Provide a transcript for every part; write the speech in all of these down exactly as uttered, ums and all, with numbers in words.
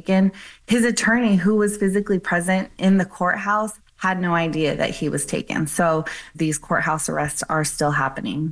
taken. His attorney, who was physically present in the courthouse, had no idea that he was taken. So these courthouse arrests are still happening.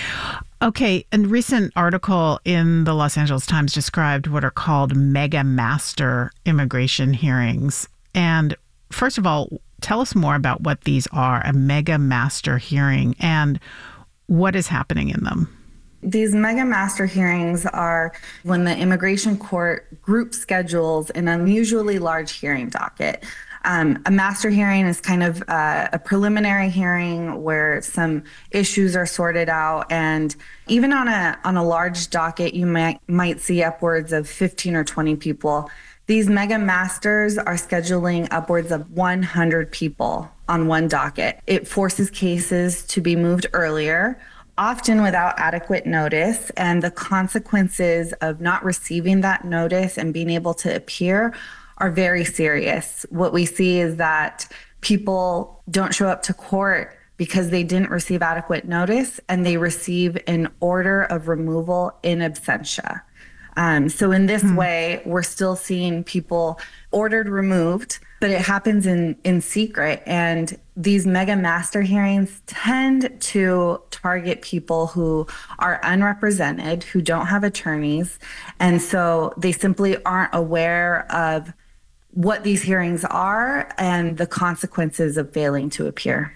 Okay, a recent article in the Los Angeles Times described what are called mega master immigration hearings. And first of all, tell us more about what these are, a mega master hearing, and what is happening in them. These mega master hearings are when the immigration court group schedules an unusually large hearing docket. Um, a master hearing is kind of uh, a preliminary hearing where some issues are sorted out, and even on a on a large docket, you might might see upwards of fifteen or twenty people. These mega masters are scheduling upwards of one hundred people on one docket. It forces cases to be moved earlier, often without adequate notice, and the consequences of not receiving that notice and being able to appear are very serious. What we see is that people don't show up to court because they didn't receive adequate notice, and they receive an order of removal in absentia. Um, so in this hmm. way, we're still seeing people ordered removed, but it happens in, in secret. And these mega master hearings tend to target people who are unrepresented, who don't have attorneys. And so they simply aren't aware of what these hearings are and the consequences of failing to appear.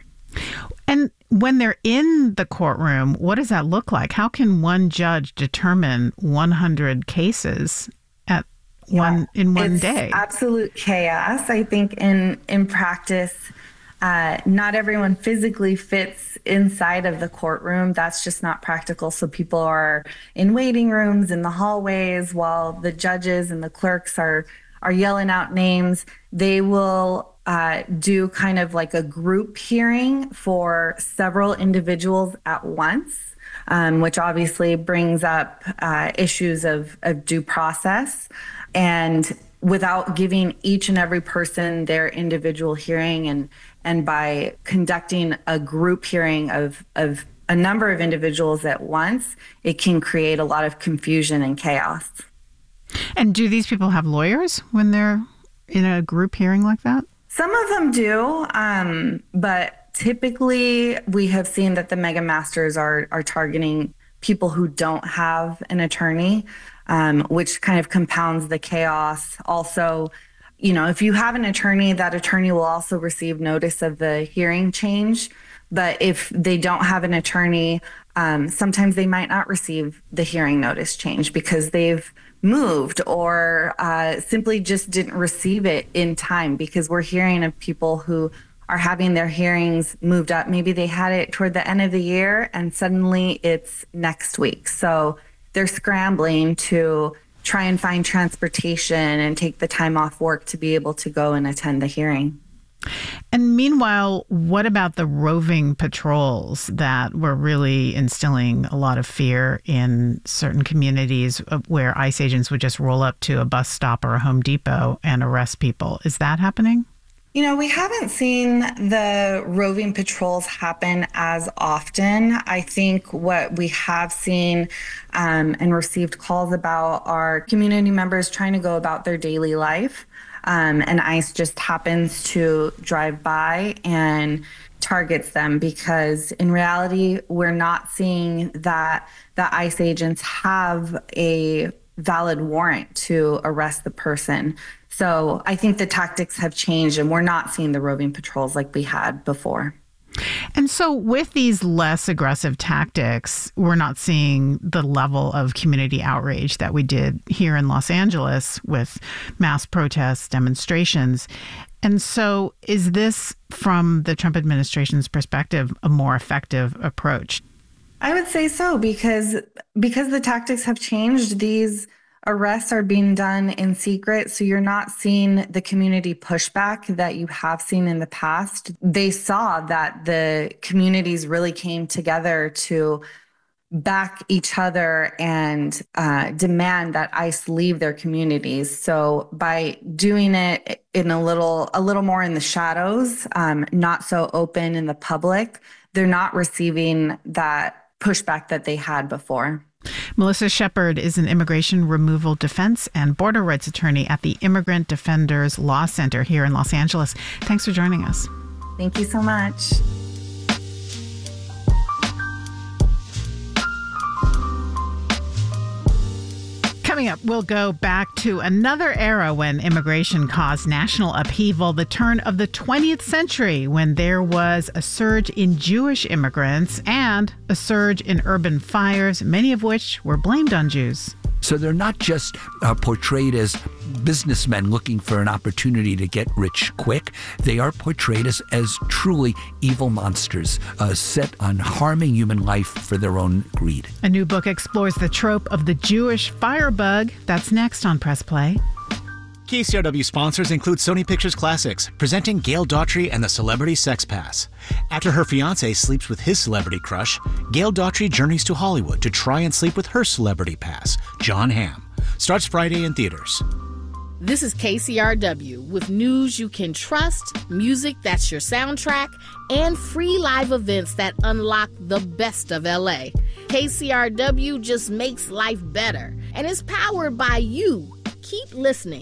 And when they're in the courtroom, what does that look like? How can one judge determine one hundred cases at yeah, one in one it's day? Absolute chaos. I think in in practice, uh, not everyone physically fits inside of the courtroom. That's just not practical. So people are in waiting rooms, in the hallways, while the judges and the clerks are are yelling out names. They will uh, do kind of like a group hearing for several individuals at once, um, which obviously brings up uh, issues of, of due process. And without giving each and every person their individual hearing, and and by conducting a group hearing of of a number of individuals at once, it can create a lot of confusion and chaos. And do these people have lawyers when they're in a group hearing like that? Some of them do, um, but typically we have seen that the mega masters are are targeting people who don't have an attorney, um, which kind of compounds the chaos. Also, you know, if you have an attorney, that attorney will also receive notice of the hearing change. But if they don't have an attorney, um, sometimes they might not receive the hearing notice change because they've moved or uh, simply just didn't receive it in time, because we're hearing of people who are having their hearings moved up. Maybe they had it toward the end of the year and suddenly it's next week. So they're scrambling to try and find transportation and take the time off work to be able to go and attend the hearing. And meanwhile, what about the roving patrols that were really instilling a lot of fear in certain communities where ICE agents would just roll up to a bus stop or a Home Depot and arrest people? Is that happening? You know, we haven't seen the roving patrols happen as often. I think what we have seen um, and received calls about are community members trying to go about their daily life. Um, and ICE just happens to drive by and targets them, because in reality, we're not seeing that the ICE agents have a valid warrant to arrest the person. So I think the tactics have changed and we're not seeing the roving patrols like we had before. And so with these less aggressive tactics, we're not seeing the level of community outrage that we did here in Los Angeles with mass protests, demonstrations. And so is this, from the Trump administration's perspective, a more effective approach? I would say so, because because the tactics have changed. These arrests are being done in secret, so you're not seeing the community pushback that you have seen in the past. They saw that the communities really came together to back each other and uh, demand that ICE leave their communities. So by doing it in a little a little more in the shadows, um, not so open in the public, they're not receiving that pushback that they had before. Melissa Shepard is an immigration removal defense and border rights attorney at the Immigrant Defenders Law Center here in Los Angeles. Thanks for joining us. Thank you so much. Coming up, we'll go back to another era when immigration caused national upheaval, the turn of the twentieth century, when there was a surge in Jewish immigrants and a surge in urban fires, many of which were blamed on Jews. So they're not just uh, portrayed as businessmen looking for an opportunity to get rich quick. They are portrayed as, as truly evil monsters, uh, set on harming human life for their own greed. A new book explores the trope of the Jewish firebug. That's next on Press Play. K C R W sponsors include Sony Pictures Classics, presenting Gail Daughtry and the Celebrity Sex Pass. After her fiancé sleeps with his celebrity crush, Gail Daughtry journeys to Hollywood to try and sleep with her celebrity pass, John Hamm. Starts Friday in theaters. This is K C R W with news you can trust, music that's your soundtrack, and free live events that unlock the best of L A. K C R W just makes life better and is powered by you. Keep listening.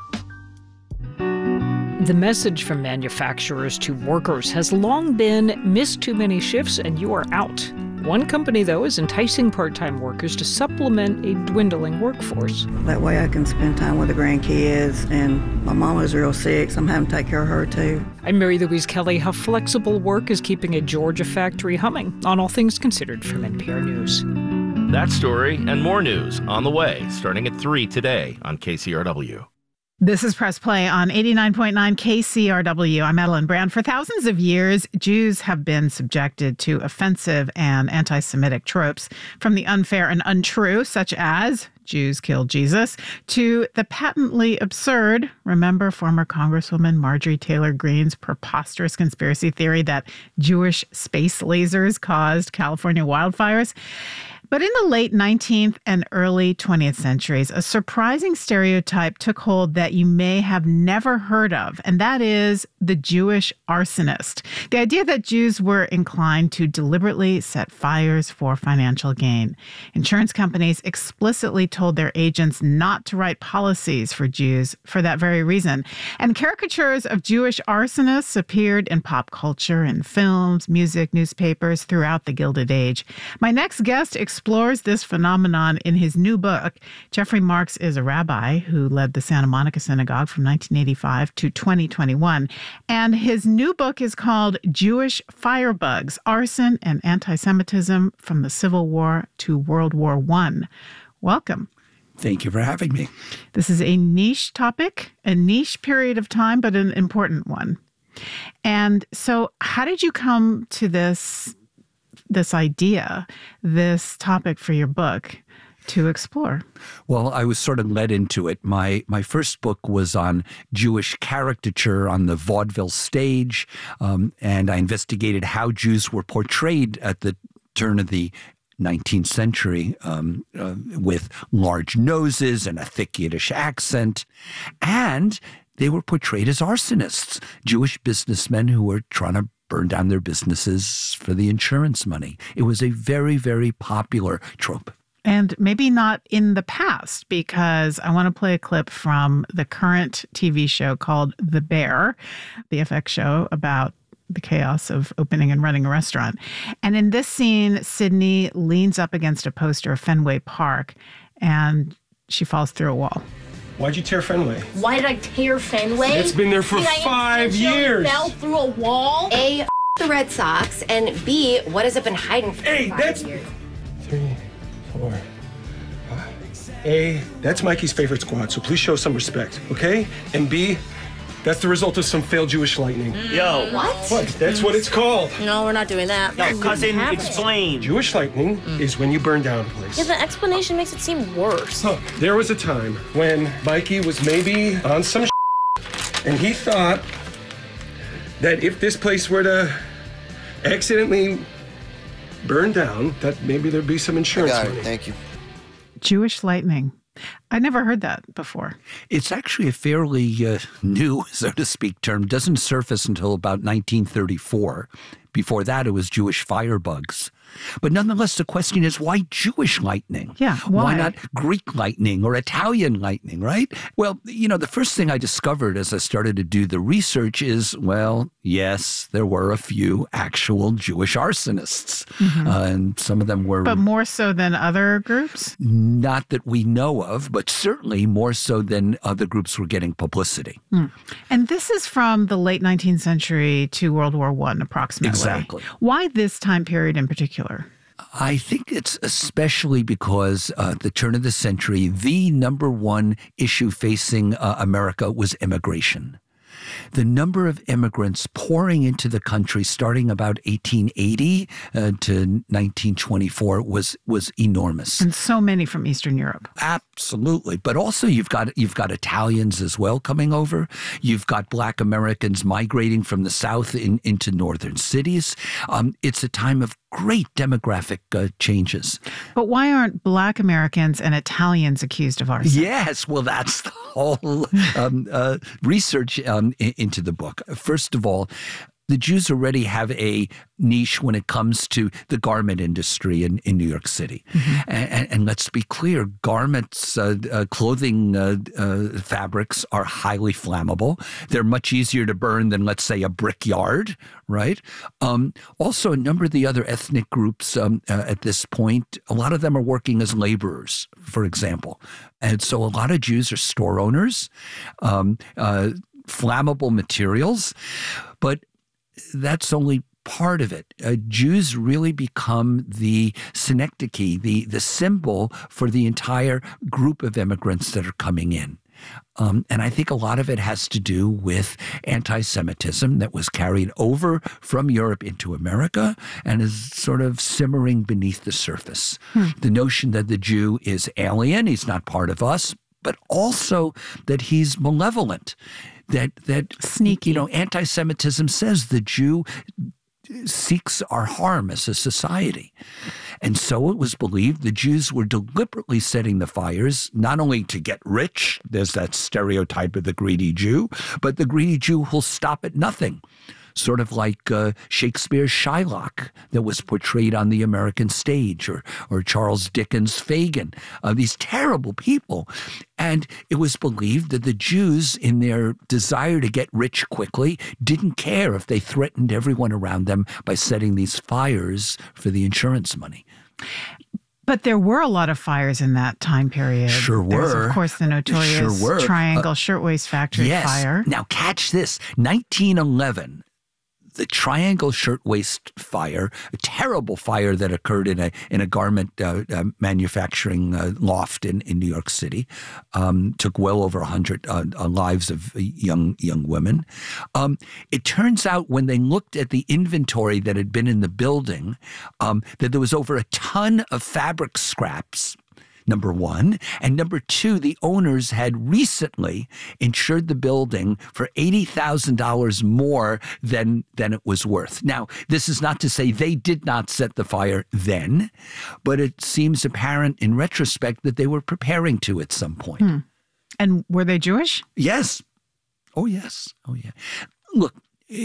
The message from manufacturers to workers has long been, miss too many shifts and you are out. One company, though, is enticing part-time workers to supplement a dwindling workforce. That way I can spend time with the grandkids, and my mama's real sick, so I'm having to take care of her, too. I'm Mary Louise Kelly. How flexible work is keeping a Georgia factory humming on All Things Considered from N P R News. That story and more news on the way, starting at three today on K C R W. This is Press Play on eighty-nine point nine K C R W. I'm Madeline Brown. For thousands of years, Jews have been subjected to offensive and anti-Semitic tropes, from the unfair and untrue, such as Jews killed Jesus, to the patently absurd, remember former Congresswoman Marjorie Taylor Greene's preposterous conspiracy theory that Jewish space lasers caused California wildfires? But in the late nineteenth and early twentieth centuries, a surprising stereotype took hold that you may have never heard of, and that is the Jewish arsonist. The idea that Jews were inclined to deliberately set fires for financial gain. Insurance companies explicitly told their agents not to write policies for Jews for that very reason. And caricatures of Jewish arsonists appeared in pop culture, in films, music, newspapers throughout the Gilded Age. My next guest explores this phenomenon in his new book. Jeffrey Marks is a rabbi who led the Santa Monica Synagogue from nineteen eighty-five to twenty twenty-one. And his new book is called Jewish Firebugs, Arson and Anti-Semitism from the Civil War to World War One. Welcome. Thank you for having me. This is a niche topic, a niche period of time, but an important one. And so how did you come to this this idea, this topic for your book to explore? Well, I was sort of led into it. My my first book was on Jewish caricature on the vaudeville stage, um, and I investigated how Jews were portrayed at the turn of the nineteenth century, um, uh, with large noses and a thick Yiddish accent. And they were portrayed as arsonists, Jewish businessmen who were trying to burn down their businesses for the insurance money. It was a very, very popular trope. And maybe not in the past, because I want to play a clip from the current T V show called The Bear, the F X show about the chaos of opening and running a restaurant. And in this scene, Sydney leans up against a poster of Fenway Park, and she falls through a wall. Why'd you tear Fenway? Why did I tear Fenway? It's been there for did five I years. Fell through a wall. A, f- the Red Sox, and B, what has it been hiding for Hey, five that's years? three, four, five. A, that's Mikey's favorite squad, so please show some respect, okay? And B, that's the result of some failed Jewish lightning. Yo. What? What? That's what it's called. No, we're not doing that. No, cousin, explain. Jewish lightning mm. is when you burn down a place. Yeah, the explanation makes it seem worse. Huh. There was a time when Mikey was maybe on some shit, and he thought that if this place were to accidentally burn down, that maybe there'd be some insurance I got it. money. Thank you. Jewish lightning. I never heard that before. It's actually a fairly uh, new, so to speak, term. Doesn't surface until about nineteen thirty-four. Before that, it was Jewish firebugs. But nonetheless, the question is, why Jewish lightning? Yeah, why? Why not Greek lightning or Italian lightning, right? Well, you know, the first thing I discovered as I started to do the research is, well, yes, there were a few actual Jewish arsonists. Mm-hmm. Uh, and some of them were... But more so than other groups? Not that we know of, but certainly more so than other groups were getting publicity. Mm. And this is from the late nineteenth century to World War One, approximately. Exactly. Why this time period in particular? I think it's especially because uh, at the turn of the century, the number one issue facing uh, America was immigration. The number of immigrants pouring into the country starting about eighteen eighty uh, to nineteen twenty-four was was enormous. And so many from Eastern Europe. Absolutely. But also you've got you've got Italians as well coming over. You've got Black Americans migrating from the South in, into northern cities. Um, it's a time of great demographic uh, changes. But why aren't Black Americans and Italians accused of arson? Yes, well, that's the whole um, uh, research um, in, into the book. First of all, the Jews already have a niche when it comes to the garment industry in, in New York City. Mm-hmm. And, and let's be clear, garments, uh, uh, clothing uh, uh, fabrics are highly flammable. They're much easier to burn than, let's say, a brickyard, right? Um, also, a number of the other ethnic groups um, uh, at this point, a lot of them are working as laborers, for example. And so a lot of Jews are store owners, um, uh, flammable materials, but that's only part of it. Uh, Jews really become the synecdoche, the, the symbol for the entire group of immigrants that are coming in. Um, and I think a lot of it has to do with anti-Semitism that was carried over from Europe into America and is sort of simmering beneath the surface. Hmm. The notion that the Jew is alien, he's not part of us, but also that he's malevolent. That that sneaky, you know, anti-Semitism says the Jew seeks our harm as a society. And so it was believed the Jews were deliberately setting the fires, not only to get rich, there's that stereotype of the greedy Jew, but the greedy Jew who'll stop at nothing. Sort of like uh, Shakespeare's Shylock that was portrayed on the American stage, or or Charles Dickens' Fagin, uh, these terrible people. And it was believed that the Jews, in their desire to get rich quickly, didn't care if they threatened everyone around them by setting these fires for the insurance money. But there were a lot of fires in that time period. Sure were. There's, of course, the notorious sure Triangle uh, Shirtwaist Factory yes. fire. Now, catch this. nineteen eleven, the Triangle Shirtwaist Fire, a terrible fire that occurred in a in a garment uh, uh, manufacturing uh, loft in, in New York City, um, took well over a hundred uh, uh, lives of young young women. Um, it turns out when they looked at the inventory that had been in the building, um, that there was over a ton of fabric scraps. Number one. And number two, the owners had recently insured the building for eighty thousand dollars more than, than it was worth. Now, this is not to say they did not set the fire then, but it seems apparent in retrospect that they were preparing to at some point. Hmm. And were they Jewish? Yes. Oh, yes. Oh, yeah. Look,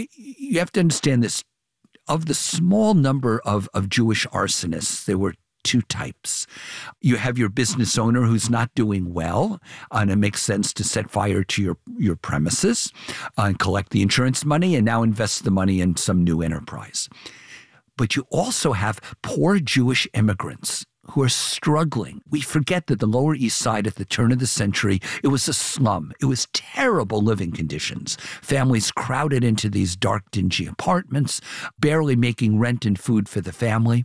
you have to understand this. Of the small number of, of Jewish arsonists, there were two types. You have your business owner who's not doing well, and it makes sense to set fire to your, your premises uh, and collect the insurance money and now invest the money in some new enterprise. But you also have poor Jewish immigrants who are struggling. We forget that the Lower East Side at the turn of the century, it was a slum. It was terrible living conditions. Families crowded into these dark, dingy apartments, barely making rent and food for the family.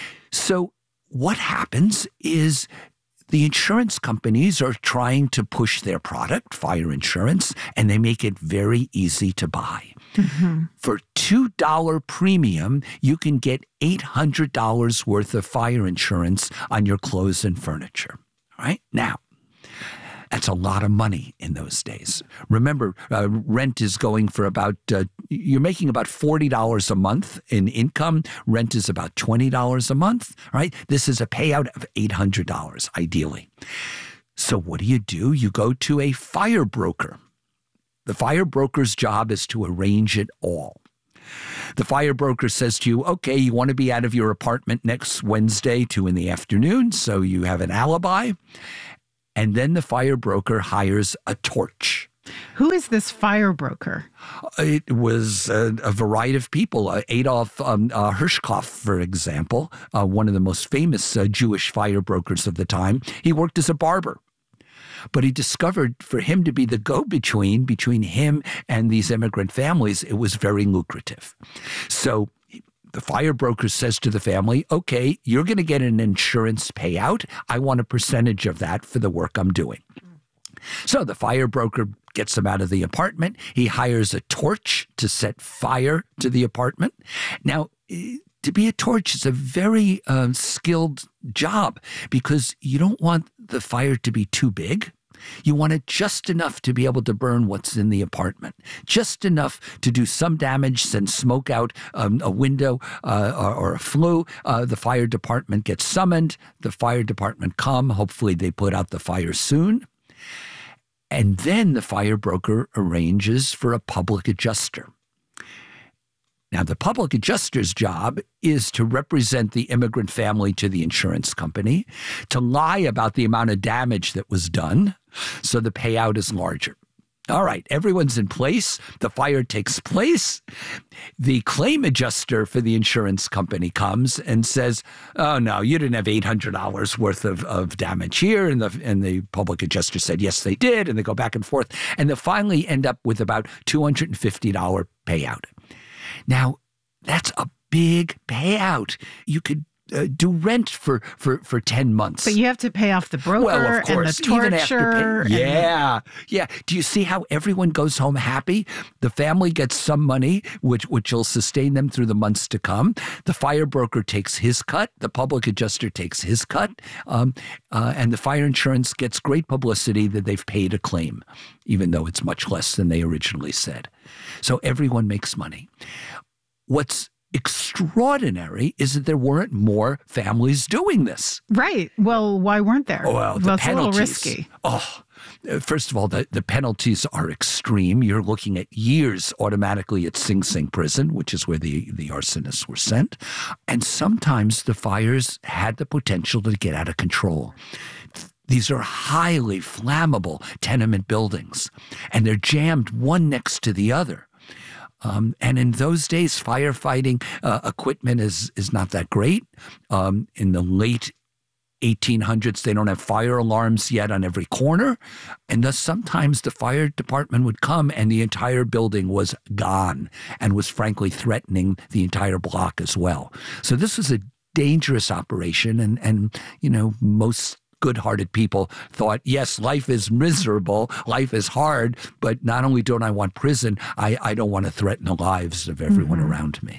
So what happens is the insurance companies are trying to push their product, fire insurance, and they make it very easy to buy. Mm-hmm. For two dollars premium, you can get eight hundred dollars worth of fire insurance on your clothes and furniture. All right? Now, that's a lot of money in those days. Remember, uh, rent is going for about, uh, you're making about forty dollars a month in income. Rent is about twenty dollars a month, right? This is a payout of eight hundred dollars, ideally. So what do you do? You go to a fire broker. The fire broker's job is to arrange it all. The fire broker says to you, okay, you want to be out of your apartment next Wednesday, two in the afternoon, so you have an alibi. And then the fire broker hires a torch. Who is this fire broker? It was a, a variety of people. Uh, Adolf um, uh, Hirschkopf, for example, uh, one of the most famous uh, Jewish fire brokers of the time, he worked as a barber. But he discovered for him to be the go-between between him and these immigrant families, it was very lucrative. So the fire broker says to the family, okay, you're going to get an insurance payout. I want a percentage of that for the work I'm doing. So the fire broker gets them out of the apartment. He hires a torch to set fire to the apartment. Now, to be a torch is a very uh, skilled job because you don't want the fire to be too big. You want it just enough to be able to burn what's in the apartment, just enough to do some damage, send smoke out um, a window uh, or, or a flue. Uh, the fire department gets summoned. The fire department come. Hopefully they put out the fire soon. And then the fire broker arranges for a public adjuster. Now, the public adjuster's job is to represent the immigrant family to the insurance company, to lie about the amount of damage that was done, so the payout is larger. All right, everyone's in place. The fire takes place. The claim adjuster for the insurance company comes and says, oh, no, you didn't have eight hundred dollars worth of, of damage here. And the, and the public adjuster said, yes, they did. And they go back and forth. And they finally end up with about two hundred fifty dollars payout. Now, that's a big payout. You could uh, do rent for, for, for ten months. But you have to pay off the broker well, of course, and the even torture. After pay, yeah, yeah. Do you see how everyone goes home happy? The family gets some money, which, which will sustain them through the months to come. The fire broker takes his cut. The public adjuster takes his cut. Um, uh, and the fire insurance gets great publicity that they've paid a claim, even though it's much less than they originally said. So everyone makes money. What's extraordinary is that there weren't more families doing this. Right. Well, why weren't there? Oh, well, the well, it's penalties. a little risky. Oh, first of all, the, the penalties are extreme. You're looking at years automatically at Sing Sing prison, which is where the, the arsonists were sent. And sometimes the fires had the potential to get out of control. These are highly flammable tenement buildings, and they're jammed one next to the other. Um, and in those days, firefighting uh, equipment is is not that great. Um, in the late eighteen hundreds, they don't have fire alarms yet on every corner. And thus sometimes the fire department would come and the entire building was gone and was frankly threatening the entire block as well. So this was a dangerous operation. And, and you know, most good-hearted people thought, yes, life is miserable, life is hard, but not only don't I want prison, I, I don't want to threaten the lives of everyone mm-hmm. around me.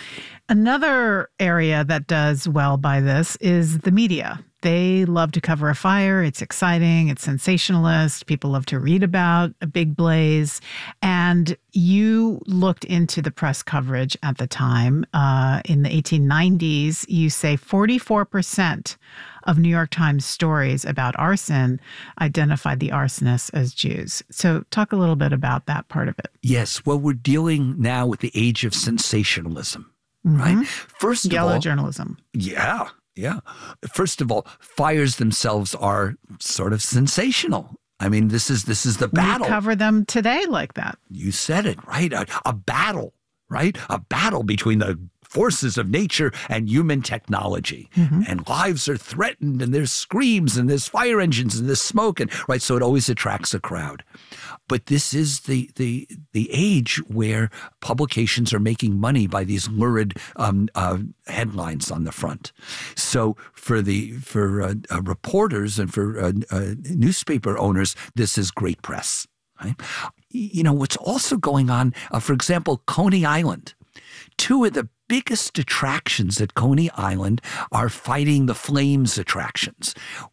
Another area that does well by this is the media. They love to cover a fire. It's exciting. It's sensationalist. People love to read about a big blaze. And you looked into the press coverage at the time. Uh, in the eighteen nineties, you say forty-four percent of New York Times stories about arson identified the arsonists as Jews. So talk a little bit about that part of it. Yes. Well, we're dealing now with the age of sensationalism. Mm-hmm. Right. First of Yellow all, journalism. Yeah. Yeah. First of all, fires themselves are sort of sensational. I mean, this is this is the battle. We cover them today like that. You said it, right? A, a battle, right? A battle between the forces of nature and human technology. Mm-hmm. And lives are threatened, and there's screams, and there's fire engines, and there's smoke, and right. So it always attracts a crowd. But this is the the the age where publications are making money by these lurid um, uh, headlines on the front. So for the for uh, uh, reporters and for uh, uh, newspaper owners, this is great press. Right? You know what's also going on? Uh, for example, Coney Island. Two of the biggest attractions at Coney Island are fighting the flames attractions.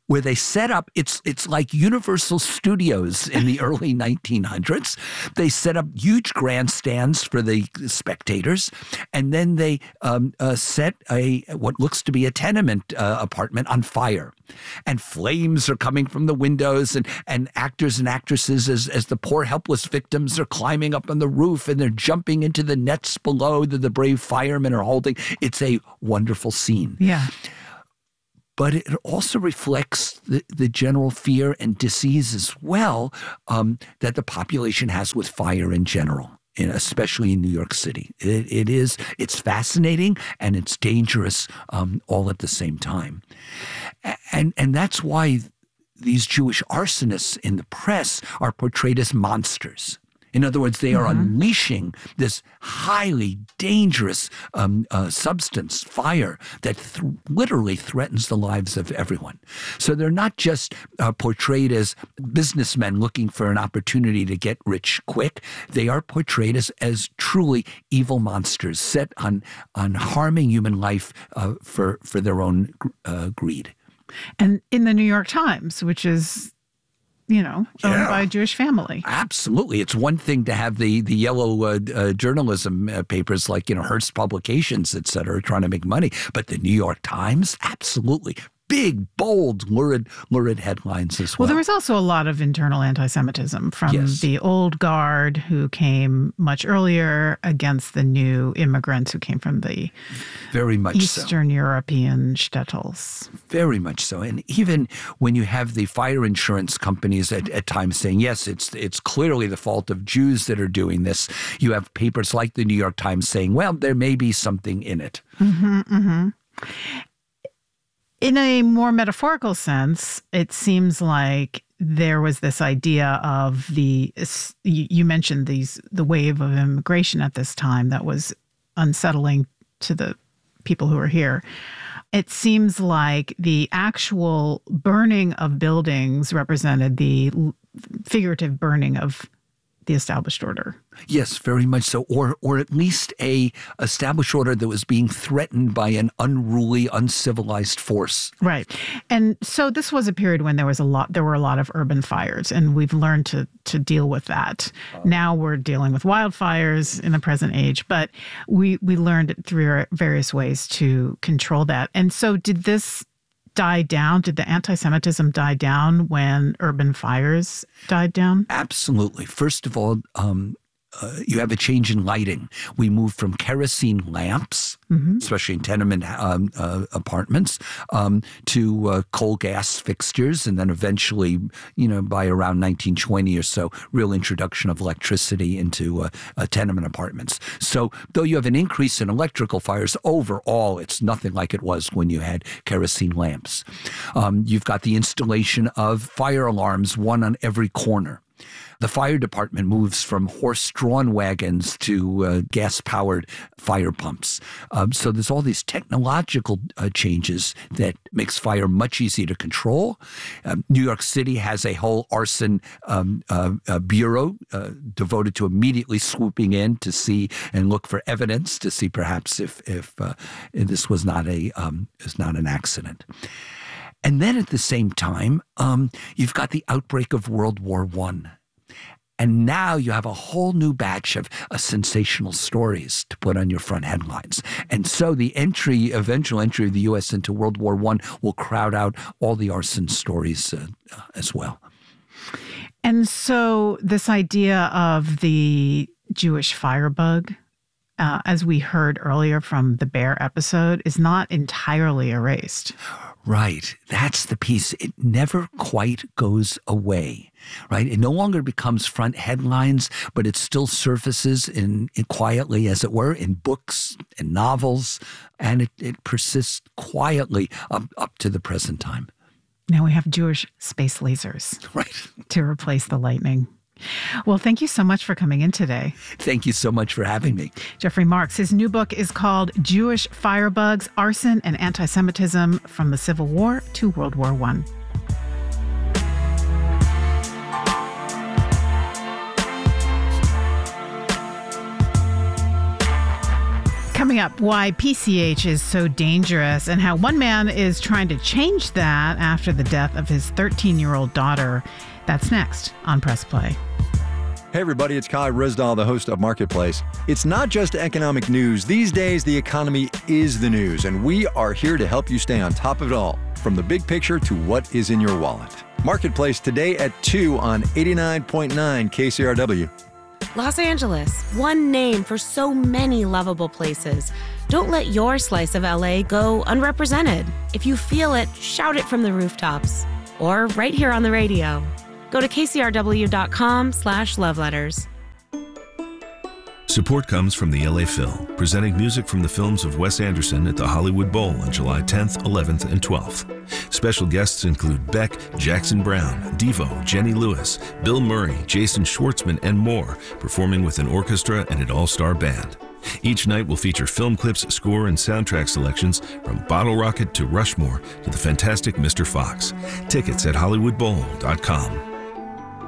where they set up, it's it's like Universal Studios in the early nineteen hundreds. They set up huge grandstands for the spectators, and then they um, uh, set a what looks to be a tenement uh, apartment on fire. And flames are coming from the windows, and, and actors and actresses, as, as the poor helpless victims are climbing up on the roof and they're jumping into the nets below that the brave firemen are holding. It's a wonderful scene. Yeah. But it also reflects the, the general fear and disease as well um, that the population has with fire in general, in, especially in New York City. It, it is, it's fascinating and it's dangerous um, all at the same time. And, and that's why these Jewish arsonists in the press are portrayed as monsters. In other words, they are mm-hmm. unleashing this highly dangerous um, uh, substance, fire, that th- literally threatens the lives of everyone. So they're not just uh, portrayed as businessmen looking for an opportunity to get rich quick. They are portrayed as, as truly evil monsters set on, on harming human life uh, for, for their own uh, greed. And in the New York Times, which is... you know, owned yeah. by a Jewish family. Absolutely. It's one thing to have the, the yellow uh, uh, journalism uh, papers like, you know, Hearst Publications, et cetera, trying to make money. But the New York Times, absolutely. Big, bold, lurid, lurid headlines as well. Well, there was also a lot of internal anti-Semitism from yes. the old guard who came much earlier against the new immigrants who came from the very much Eastern so. European shtetls. Very much so. And even when you have the fire insurance companies at, at times saying, yes, it's it's clearly the fault of Jews that are doing this, you have papers like the New York Times saying, well, there may be something in it. Mm-hmm, mm-hmm. In a more metaphorical sense, it seems like there was this idea of the, you mentioned these, the wave of immigration at this time that was unsettling to the people who were here. It seems like the actual burning of buildings represented the figurative burning of the established order. Yes, very much so. Or or at least a established order that was being threatened by an unruly, uncivilized force. Right. And so this was a period when there was a lot there were a lot of urban fires, and we've learned to to deal with that. Uh, now we're dealing with wildfires in the present age, but we we learned through various ways to control that. And so did this die down? Did the anti-Semitism die down when urban fires died down? Absolutely. First of all, um, uh, you have a change in lighting. We moved from kerosene lamps, mm-hmm. especially in tenement um, uh, apartments, um, to uh, coal gas fixtures, and then eventually, you know, by around nineteen twenty or so, real introduction of electricity into uh, uh, tenement apartments. So though you have an increase in electrical fires, overall it's nothing like it was when you had kerosene lamps. Um, you've got the installation of fire alarms, one on every corner. The fire department moves from horse-drawn wagons to uh, gas-powered fire pumps. Um, so there's all these technological uh, changes that makes fire much easier to control. Um, New York City has a whole arson um, uh, uh, bureau uh, devoted to immediately swooping in to see and look for evidence to see perhaps if if, uh, if this was not a um, is not an accident. And then at the same time, um, you've got the outbreak of World War One. And now you have a whole new batch of uh, sensational stories to put on your front headlines. And so the entry, eventual entry of the U S into World War One will crowd out all the arson stories uh, uh, as well. And so this idea of the Jewish firebug, uh, as we heard earlier from the Bear episode, is not entirely erased. Right. That's the piece. It never quite goes away, right? It no longer becomes front headlines, but it still surfaces in, in quietly, as it were, in books and novels, and it, it persists quietly up, up to the present time. Now we have Jewish space lasers, right, to replace the lightning. Well, thank you so much for coming in today. Thank you so much for having me. Jeffrey Marks. His new book is called Jewish Firebugs, Arson and Anti-Semitism from the Civil War to World War One. Coming up, why P C H is so dangerous and how one man is trying to change that after the death of his thirteen-year-old daughter. That's next on Press Play. Hey everybody, it's Kai Rizdal, the host of Marketplace. It's not just economic news. These days, the economy is the news, and we are here to help you stay on top of it all, from the big picture to what is in your wallet. Marketplace today at two on eighty-nine point nine K C R W. Los Angeles, one name for so many lovable places. Don't let your slice of L A go unrepresented. If you feel it, shout it from the rooftops. Or right here on the radio. Go to kcrw.com slash love letters. Support comes from the L A Phil, presenting music from the films of Wes Anderson at the Hollywood Bowl on July tenth, eleventh, and twelfth. Special guests include Beck, Jackson Brown, Devo, Jenny Lewis, Bill Murray, Jason Schwartzman, and more, performing with an orchestra and an all-star band. Each night will feature film clips, score, and soundtrack selections from Bottle Rocket to Rushmore to the fantastic Mister Fox. Tickets at hollywood bowl dot com.